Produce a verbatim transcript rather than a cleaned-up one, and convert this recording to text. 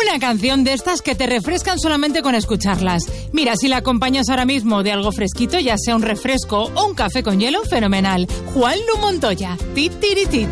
Una canción de estas que te refrescan solamente con escucharlas. Mira, si la acompañas ahora mismo de algo fresquito, ya sea un refresco o un café con hielo, fenomenal. Juanlu Montoya, tit, tiritit.